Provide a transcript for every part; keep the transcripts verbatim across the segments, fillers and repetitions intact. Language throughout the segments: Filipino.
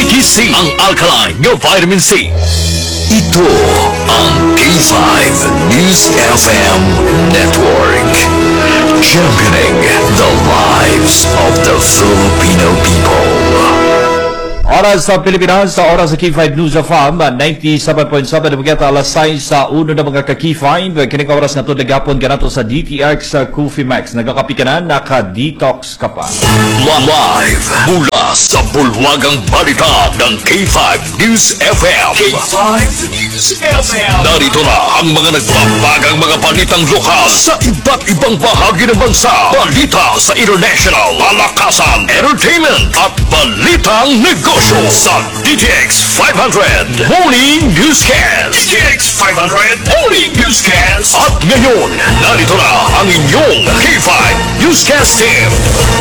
Gising ang alkaline ng vitamin C. Ito ang K five News F M Network. Championing the lives of the Filipino people. Oras sa Pilipinas, sa oras sa K five News of F A M, ninety-seven point seven, magkita alas sais sa uno na mga ka-K five, kining oras na ito nagapon ka na ito sa D T X sa Coffee Max. Nagkakapi ka na, naka-detox ka pa. Live mula sa bulwagang balita ng K five News F M. K five News F M. Narito na ang mga nagbabagang mga balitang lokal sa iba't ibang bahagi ng bansa. Balita sa international, palakasan, entertainment at balitang negosyo. Sa D T X five hundred Morning Newscast. D T X five hundred Morning Newscast. At ngayon, narito na ang inyong K five Newscast team.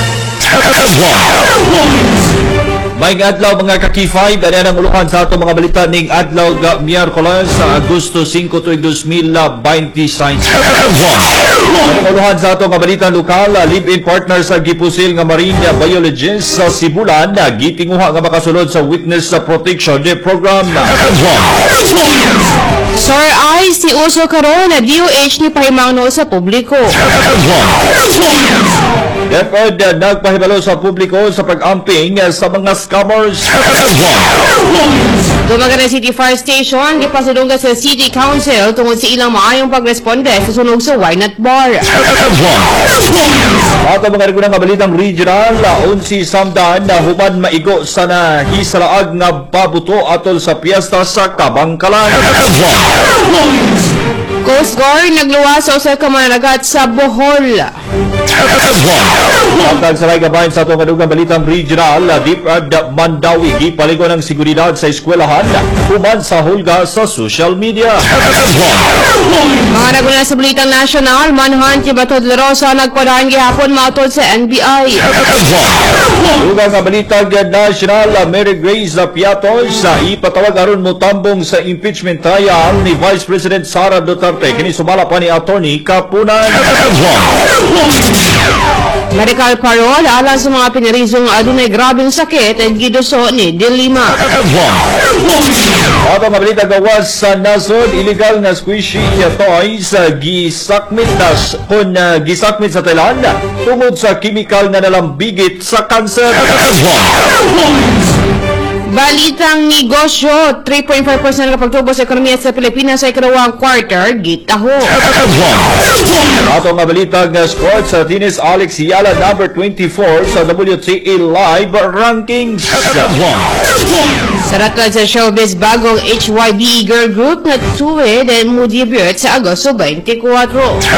May adlaw mga ka-K five, ano ang ulukan sa ato mga balita ning adlaw ga Miyerkules sa Agosto five tuig two thousand twenty-five. Ang ulukan sa ato mga balita lokal, live-in partner sa gipusil nga marine biologist sa Sibulan na gitinguha nga makasulod sa witness sa protection program. Sir I, si uso karon na D O H ni pahimangno sa publiko. Depod uh, nagpahibalo sa publiko sa pag-amping uh, sa mga scammers. Dumaga na City Fire Station, gipasulungan sa City Council tungod sa ilang maayong pagresponde sa sunog sa Why Not Bar. At ang mga regulang kabalitang regional, unsi samdan na human maigo sa nahisalaag nga babuto atol sa piyesta sa Kabangkalan. Coast Guard nagluwas sa usa ka mananagat sa Bohol. Pagtag sa may gabayan sa itong kadugang balitang regional, Deep Red Mandawi, gipaligo ng seguridad sa eskwelahan, human sa hulga sa social media. Mga nagulan sa balitang national, manhunt kay Bato de la Rosa nagpadahan gihapon mautol sa N B I. Dugang nga balitang national, Mary Grace Piatos, ipatawag aron mo tambong sa impeachment trial ni Vice President Sara Duterte, kini sumala pa ni Attorney Kapunan. Medical parole alang sa mga pinarizong adunay grabing sakit at giduso ni Dilima. At ang balita gawas sa nasod, illegal na squishy toys gisakmit na kung uh, gisakmit sa Thailand tungod sa chemical na nalambigit sa cancer. Balitang negosyo, three point five percent ng pagtubo sa ekonomiya sa Pilipinas sa ikalawang quarter, gitaho. Ato nga balitang sports sa tennis, Alex Yala number twenty-four sa W T A Live Rankings. Saratlan sa showbiz, bagong H Y D E girl group na tuwid and mudibut sa Agosto twenty-four.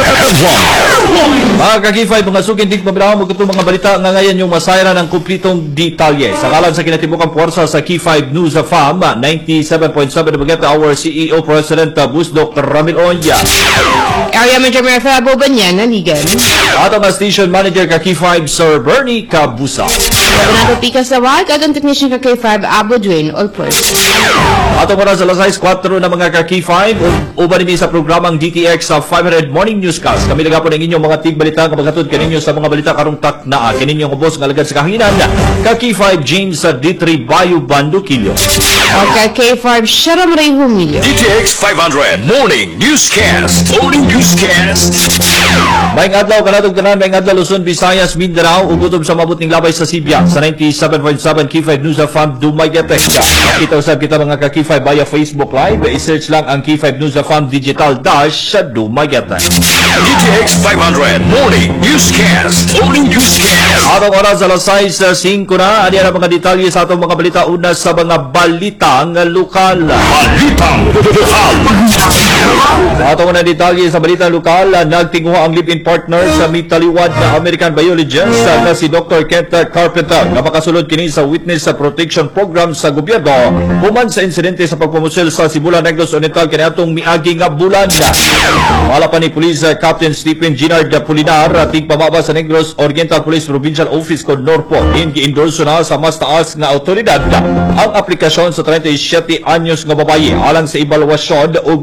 Mga ka-K five, mga sugin din mabilahan mo itong mga balita nga ngayon yung masayra ng kumplitong detalye. Sa kalan sa kinatibukang puwersa sa K five News of F A M, ninety-seven point seven bagay our C E O President Bus Doctor Ramil Onya. Area Manager Mayor Fabo Banyan, naligan. At ang Station Manager ka K five, Sir Bernie Cabusa. Gabanato Picas Lawag at ang Technician ka K five, Abo Dwayne Olpert. At ang oras alas sais kwatro na mga ka K five, uban din sa programang D T X sa five hundred Morning Newscast. Kami nagapon ng inyong mga tigbalita kabagatod kaninyo sa mga balita karong taknaa. Kaninyong kubos ng alagad sa kahinan ka K five James sa D three Bayo Bandukilyo. At K five Sharam Ray Humilio. D T X five hundred Morning Newscast. Morning Newscast. May adlaw kanatog tanan, may adlaw Luzon, Visayas, Mindanao, ugutom sa mabot ning labay sa Sibya sa ninety-seven point seven K five News of F A M Dumaguete. Kita usab kita mga ka K five via Facebook Live, i-search lang ang K five News of F A M Digital Dash sa Dumaguete. D T X five hundred Morning Newscast. Morning Newscast. Atong oras alas sais singko na, ani ang mga detalye sa atong mga balita una sa mga balitang lokal. Balitang lokal. Atong na detalye sa balitang lokal, nagtinguha ang live-in partner sa mitaliwad na American biologist na si Doctor Kent Carpenter nga makasulod kini sa witness sa protection program sa gobyerno human sa insidente sa pagpumusil sa Sibulan Negros Oriental kaniadtong miagi nga bulan. Wala pa ni Police Captain Stephen Ginard Pulinar, ating pamaba sa Negros Oriental Police Provincial Office Code Norpo, in gi-endorso na sa mas taas nga autoridad ang aplikasyon sa thirty-seven anyos nga babaye alang sa evaluasyon o pag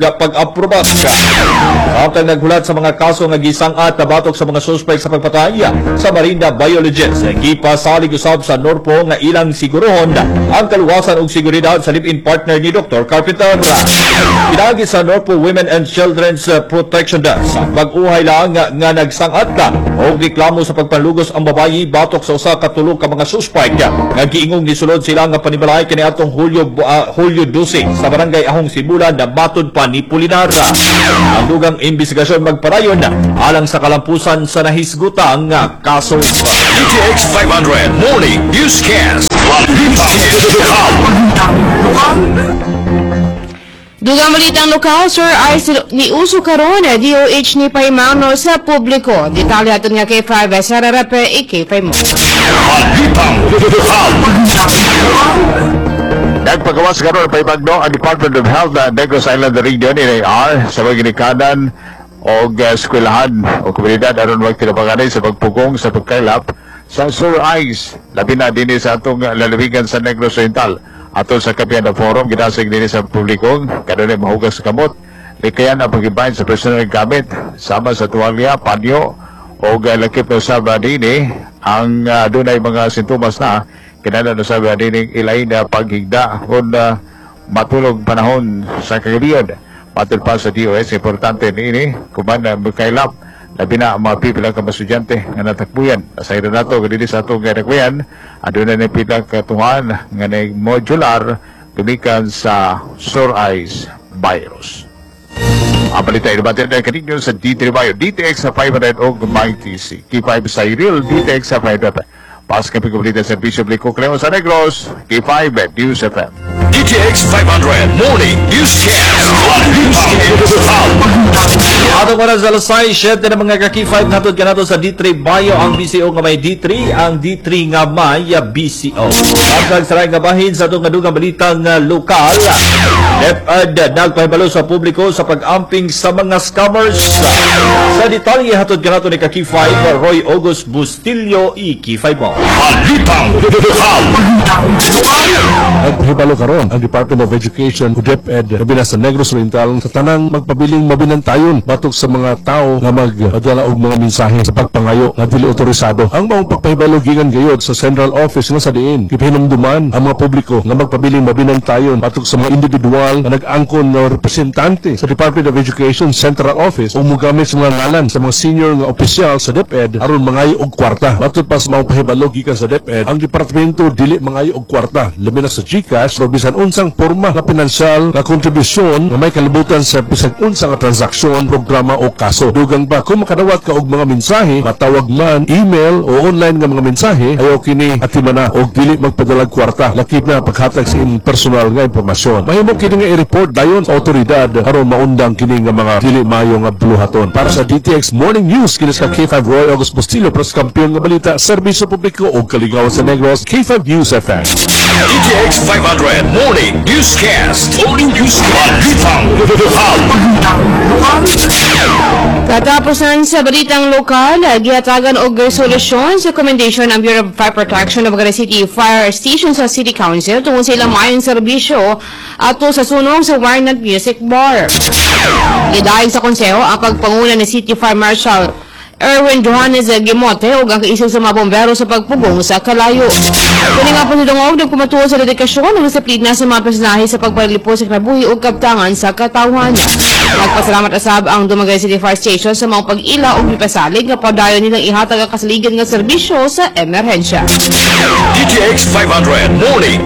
aprobas. Samtang naghulat sa mga kaso nga gisang-at nabatok sa mga suspect sa pagpatay sa Marina Biologist, gipasalig usab sa Norpo nga ilang sigurohon ang kaluwasan ug seguridad sa live-in partner ni Doctor Carpenter. Pinagi sa Norpo Women and Children's Protection Desk pag-uhay lang nga, nga nagsang-at ka o reklamo sa pagpanlugos ang babayi batok sa usa ka tulo ka mga suspect nga giingong nisulod sila nga panibalay kaniadtong Hulyo uh, Hulyo twelve sa barangay Ahong Sibulan na matod pa ni Pulinar. Ang dugang investigasyon magparayon alang sa kalampusan sa nahisgutang nga kaso. D T X five hundred Morning Newscast. Dugang balitang lokal, Sir Ice ni uso karon D O H ni Paimano sa publiko. Detalye aton nga kay five sa rarape K five mo. Nagpagawas karon pa ibagno ang Department of Health na Negros Island Region N A R sa mga ginikanan o uh, eskwelahan o komunidad aron magtinabanganay sa pagpugong sa pagkailap sa Sir Ice. Labi na din sa atong lalawigan sa Negros Oriental. Ato sa Kapiana Forum, ginasig din sa publiko, kanunay mahugas sa kamot, likayan ang pag-ibahin sa personal gamit, sama sa tuwalya, panyo, o galakip na sabi din ang uh, doon ay mga sintomas na kinala na sabi din ilay na paghigda o uh, matulog panahon sa kagabihan. Matul pa sa D O S, importante ini kuman na magkailap, labi na ang mga pipilang kamastudyante nga natakbuyan. Nasayra na ito, ganili sa itong ganagwayan, ado na na pilang katuhan nga na modular gumikan sa Sore Eyes virus. Ang balita ay nabatin na kaninyo sa D three Bio, D T X sa five hundred o Mighty C. K five sa Real, D T X sa five hundred. Pas kami kumulita sa Servisyo Bliko Clemo sa Negros, K five News F M. D T X five hundred Morning Newscast. Atong oras alas sais, siyete na mga ka-K five natod ka nato sa D three Bio ang B C O nga may D three, ang D three nga may B C O. Ang saray nga bahin sa itong nadugang balitang uh, lokal, DepEd nagpahibalo sa publiko sa pag-amping sa mga scammers. Sa detalye hatod ka nato ni ka-K five, Roy August Bustillo, i K five mo. Naghibalo karon ang Department of Education o DepEd labi na sa Negros Oriental sa tanang magpabiling mabinantayon batok sa mga tao nga magpadala og mga mensahe sa pagpangayo nga dili otorisado. Ang maong pagpahibalo gikan gayud sa Central Office nga sa diin gipahinumduman ang mga publiko nga magpabiling mabinantayon batok sa mga individual nga nag-angkon nga representante sa Department of Education Central Office o mugamit sa mga ngalan sa mga senior nga opisyal sa DepEd aron mangayo og kwarta. Batok pa sa maong pahibalo gikan sa DepEd, ang departamento dili mangayo og kwarta labi na sa GCash o bisan unsang porma na pinansyal na kontribusyon na may kalibutan sa bisan unsang transaksyon, programa o kaso. Dugang pa kung makadawat ka og mga mensahe, matawag man, email o online nga mga mensahe, ayaw kini atimana og dili magpadalag kwarta. Lakip na paghatag sa inyong personal nga impormasyon. Mahimo kini nga i-report dayon sa otoridad aron maundang kini nga mga dili maayo nga buluhaton. Para sa D T X Morning News, kinis ka K five Roy August Bustillo, pros kampiyon nga balita, serbisyo publiko o kaligawan sa Negros, K five News F M. D T X five hundred Morning Newscast. Morning Newscast. Katapusan sa balitang lokal, gihatagan og resolusyon sa commendation ang Bureau of Fire Protection ng Magallanes City Fire Station sa City Council tungkol sa ilang mayong serbisyo ato sa sunog sa Warnant Music Bar. Gidayon sa konseho ang pagpanguna ni City Fire Marshal Erwin Johannes Gimote o ang kaisog sa mga bombero sa pagpugong sa Kalayo. Kuni nga po nilungog nagpumatuwa sa dedikasyon ng saplid na sa mga personahe sa pagpalipos sa kinabuhi o kaptangan sa katawhan. Nagpasalamat asab ang Dumaguete City Fire Station sa mga pag-ila o ipasalig nga padayon nilang ihatag ang kasaligan nga serbisyo sa emerhensya. D T X five hundred Morning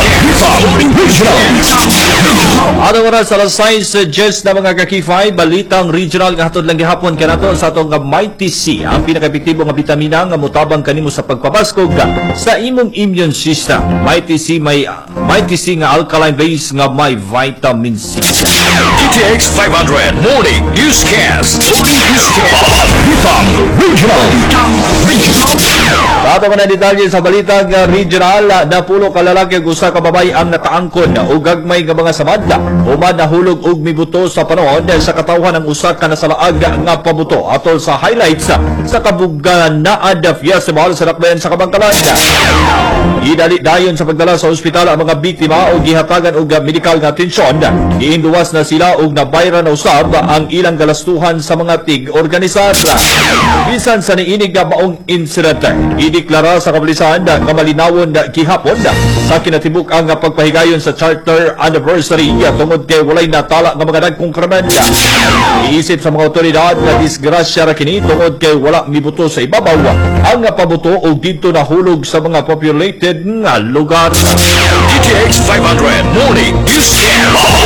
Atong oras alas sais, Jess na mga ka-K five, balitang regional nga hatod lang gihapon kanato sa atong nga Mighty C, ang pinaka-epektibo nga bitamina nga mutabang kanimo sa pagpabaskog sa imong immune system. Mighty C may Mighty C nga alkaline base nga may vitamin C. D T X five hundred Morning Newscast. Morning Newscast. Regional. Ato man na detalye sa balitang uh, regional, na pulo ka lalaki ug usa ka babae ang nakaangkon o gagmay nga mga samad Human nahulog og mibuto sa panahon sa katawhan ng usa ka nasalaag nga pabuto atol sa highlights sa Kabuganaan Festival sa Dakbayan sa Kabangkalan. Idali dayon sa pagdala sa ospital ang mga biktima o gihatagan og medikal nga atensyon. Giinduwas na sila og nabayran na usab ang ilang galastuhan sa mga tig-organisar. Bisan sa niinig nga maong insidente, ideklara sa kapulisan nga malinawon gihapon sa kinatibuk ang pagpahigayon sa charter anniversary tungod kay walay natala nga mga dagkong krimen. Iisip sa mga otoridad nga disgrasya ra kini tungod kay wala mibuto sa ibabaw ang pabuto og dito nahulog sa mga populated nga lugar. D T X five hundred Morning Newscast.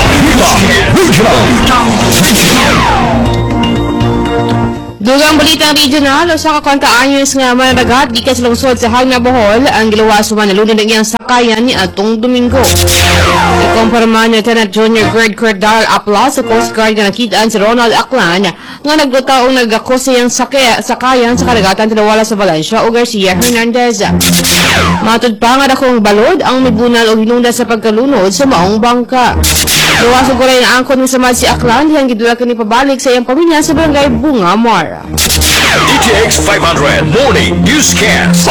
Dugang balitang regional, usa ka kontaanyos nga mananagat di sa lungsod sa Hagna, Bohol ang giluwas man nalunin ng iyang sakayan ni atong Domingo. Ikumpirma ni Lieutenant Junior Gerd Cordal Apla sa Coast Guard nga nakitaan si Ronald Aklan nga naglutaw nagako sa iyang sakya, sakayan sa karagatan tinawala sa Valencia o Garcia Hernandez. Matud pa nga dakong balod ang mibunal o hinungdan sa pagkalunod sa maong bangka. Luwas og goray na angkon ni samad si Aklan dihang gidula kini pabalik sa iyang pamilya sa barangay Bungamar. D T X five hundred Morning Newscast.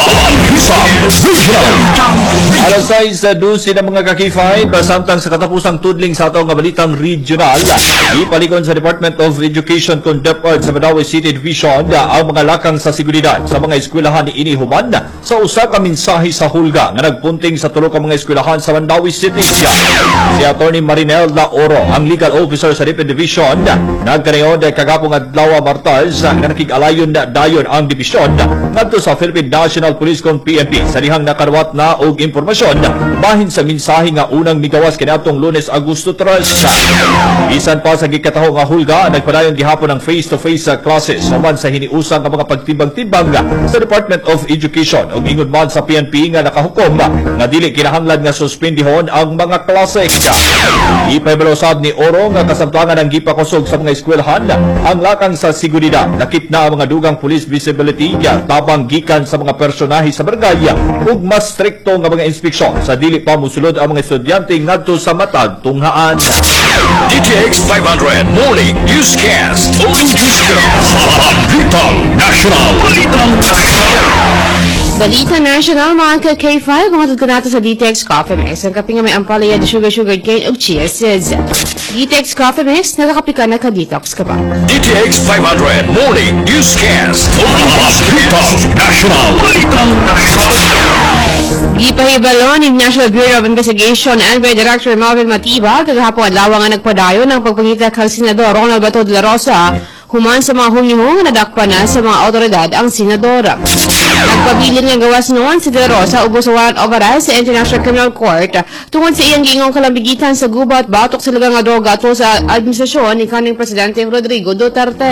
Alas sais sa dusi ng mga kakifay, samtang sa katapusang tudling sa atong nga balitang regional, ipalikon sa Department of Education kung DepEd sa Mandaue City Division ang mga lakang sa seguridad sa mga eskwelahan ni ini human sa usa ka mensahe sa hulga nga nagpunting sa tulo ka mga eskwelahan sa Mandaue City. Si Attorney Marinel La Oro, ang legal officer sa DepEd Division, nagkanayon kagapong adlaw Martes nga nakig-alayon na dayon ang divisyon ngadto sa Philippine National Police kung P N P sa dihang nakarwat na og impormasyon bahin sa mensahe nga unang migawas kaniadtong Lunes Agosto tres. Bisan pa sa gikataho nga hulga, nagpadayon gihapon ang face-to-face classes naman sa hiniusang nga mga pagtibang-tibang sa Department of Education ug ingod man sa P N P nga nakahukom nga dili kinahanglan nga suspendihon ang mga klase. Ipahibalosab ni Oro nga kasamtangan ang gipakusog sa mga eskwelahan ang lakang sa seguridad. Nakit na ang mga dugang police visibility tabang gikan sa mga personahe sa barangay ug mas strikto nga mga inspeksyon sa dili pa musulod ang mga estudyante ngadto sa matag tunghaan. D T X five hundred Morning Newscast. Morning Newscast. Balitang National. Balitang National. Balita National, mga ka-K five, mga tutkanata sa D T X Coffee Mix. Ang kape nga may ampalaya de sugar, sugar cane, ug chia seeds. D T X Coffee Mix, nakakapi ka na ka-detox ka ba? D T X five hundred Morning Newscast. Balitang National. Balitang National. Gipahibalo ni National Bureau of Investigation and by Director Melvin Matiba, kagahapon adlaw nga nagpadayon ng pagpangita kang Senador Ronald Bato de la Rosa human sa mga hunyo nga nadakpa na sa mga otoridad ang senadora. Nagpabilin nga gawas noon si De La Rosa ubos sa warrant of arrest sa International Criminal Court tungod sa iyang giingong kalambigitan sa gubat batok sa lagang nga droga ato sa administrasyon ni kaning Presidente Rodrigo Duterte.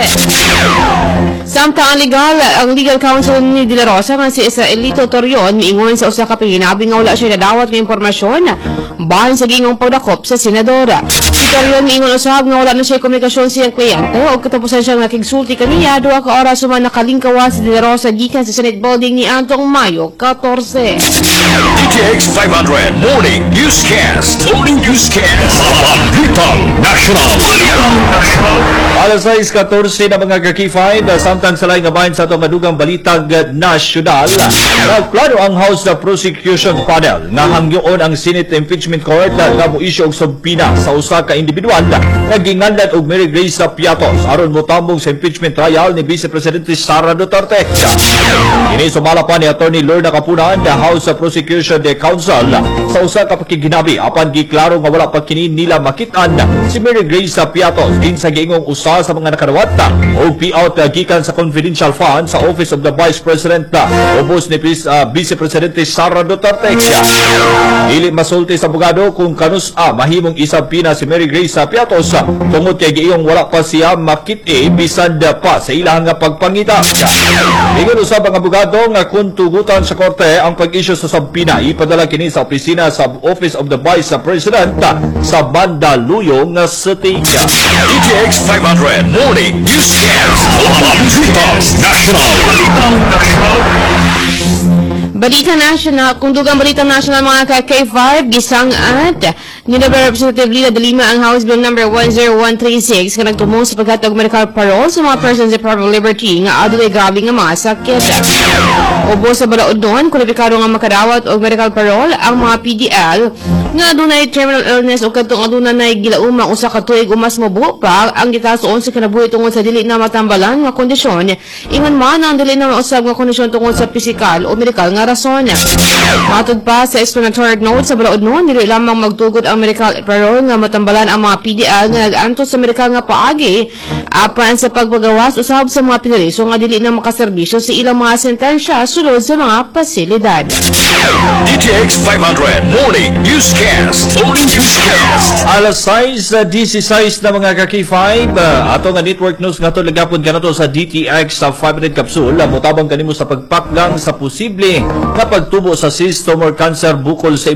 Samtang ang legal, ang legal counsel ni De La Rosa nga si Elito Torion miingon sa usa ka panginabi nga wala siya nadawat ng impormasyon bahin sa giingong pagdakop sa senadora. Si Torion miingon usab nga wala na siya komunikasyon sa iyang kliyente o katapusan siya nga kigsulti kaniya duha ka oras human nakalingkawa si De La Rosa gikan sa Senate Building ni Antong Mayo fourteen. D T X five hundred Morning Newscast. Morning Newscast. Balitang National. Balitang National. Alas sais fourteen na mga kakifay, samtang salay nga bahin sa itong madugang balitang nasyonal. Nagplano ang House the Prosecution Panel nga hangyoon ang Senate Impeachment Court nga mo-issue og subpoena sa usa ka individual nga ginganlan og Mary Grace Piatos aron motambong sa impeachment trial ni Vice Presidente Sara Duterte. Kini sumala pa ni Attorney Lorna Capunan the House of Prosecution de Council sa usa ka pakiginabi apan giklaro nga wala pa kini nila makitaan si Mary Grace Piatos din sa giingong usa sa mga nakarawat o payout gikan sa confidential fund sa Office of the Vice President ubos ni uh, Vice Presidente Sara Duterte. Dili masulti sa abogado kung kanus-a mahimong isabpina si Mary Grace Piatos tungod kay giingong wala pa siya makit-e bisan pa sa ilang nga pagpangita. Ingon usab ang abogado nga kung tugutan sa korte ang pag-issue sa subpoena ipadala kini sa opisina sa Office of the Vice President sa Mandaluyong City. D T X five hundred Morning Newscast. Balitang National. Balitang National. Balita National, kung dugang Balita National mga ka-K five, gisang at ni Representative Lila de Lima ang House Bill number one oh one three six ka nagtumong sa paghatag medical parole sa mga persons deprived of liberty nga adulay grabe nga mga sakit. Ubo sa balaod doon, kwalipikado nga makadawat og medical parole ang mga P D L nga adunay terminal illness o kadtong adunay gilauma usa ka tuig o mas mabuo pa ang gitasoon sa kinabuhi tungod sa dili na matambalan nga kondisyon. Ingon man ang dili na mausab nga kondisyon tungod sa pisikal o medikal nga rason. Matod pa sa explanatory note sa balaod noon, dili lamang magtugod ang medical parole nga matambalan ang mga P D L nga nag-antos sa medikal nga paagi apan sa pagpagawas usab sa mga pinaliso nga dili na makaserbisyo sa ilang mga sentensya sulod sa mga pasilidad. D T X five hundred Morning Newscast. Morning Newscast. Alas sais sa D C sais na mga ka-K five, uh, ato nga network news nga to lagapon ka na to sa D T X sa five minute capsule. Mutabang kanimo sa pagpakgang sa posible nga pagtubo sa cyst tumor cancer bukol sa